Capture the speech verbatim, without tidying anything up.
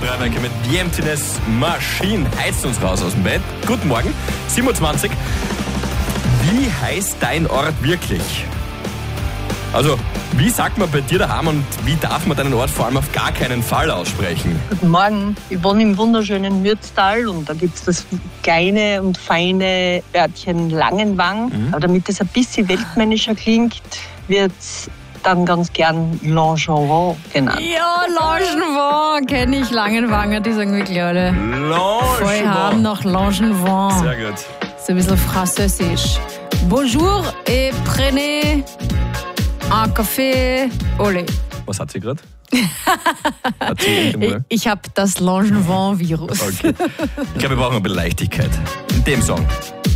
Drei mit The Emptiness Machine heizt uns raus aus dem Bett. Guten Morgen, siebenundzwanzig. Wie heißt dein Ort wirklich? Also, wie sagt man bei dir daheim und wie darf man deinen Ort vor allem auf gar keinen Fall aussprechen? Guten Morgen, ich wohne im wunderschönen Mürztal und da gibt es das kleine und feine Örtchen Langenwang. Mhm. Aber damit es ein bisschen weltmännischer klingt, wird es dann ganz gern Langenwang genannt. Ja, Langenwang kenne ich, Langenwanger, die sagen wirklich alle. Langenwang. Voll haben noch Langenwang. Sehr gut. C'est ein bisschen französisch. Bonjour et prenez un café au lait. Was hat sie gerade? ich ich habe das Langenwang-Virus. Okay. Ich glaube, wir brauchen ein bisschen Leichtigkeit. In dem Song.